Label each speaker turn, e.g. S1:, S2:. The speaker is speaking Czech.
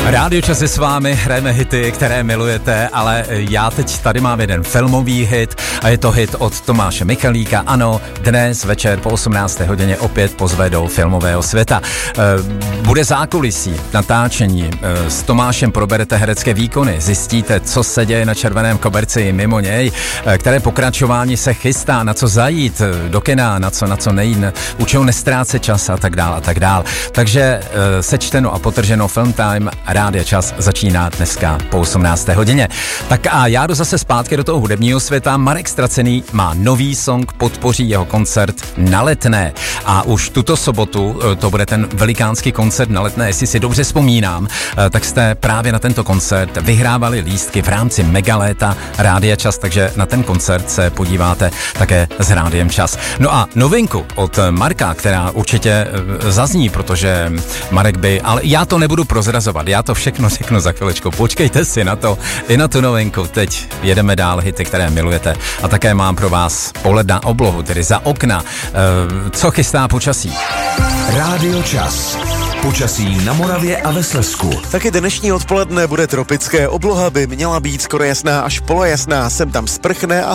S1: Rádio Čas je s vámi, hrajeme hity, které milujete, ale já teď tady mám jeden filmový hit a je to hit od Tomáše Michalíka. Ano, dnes večer po 18. hodině opět pozve do filmového světa. Bude zákulisí natáčení, s Tomášem proberete herecké výkony, zjistíte, co se děje na červeném koberci mimo něj, které pokračování se chystá, na co zajít do kina, na co nejít, u čeho nestrácet čas a tak dál. Takže sečteno a potrženo Film Time Rádia Čas začíná dneska po 18. hodině. Tak a já jdu zase zpátky do toho hudebního světa. Marek Stracený má nový song, podpoří jeho koncert na Letné. A už tuto sobotu to bude ten velikánský koncert na Letné. Jestli si dobře vzpomínám, tak jste právě na tento koncert vyhrávali lístky v rámci Megaléta Rádia Čas, takže na ten koncert se podíváte také s Rádiem Čas. No a novinku od Marka, která určitě zazní, protože Marek by, ale já to nebudu prozrazovat, já to všechno řeknu za chviličku. Počkejte si na to, i na tu novinku. Teď jedeme dál, hity, které milujete. A také mám pro vás pohled na oblohu, tedy za okna. Co chystá počasí?
S2: Rádio Čas. Počasí na Moravě a ve Slezsku.
S3: Taky dnešní odpoledne bude tropické. Obloha by měla být skoro jasná až polojasná. Sem tam sprchne a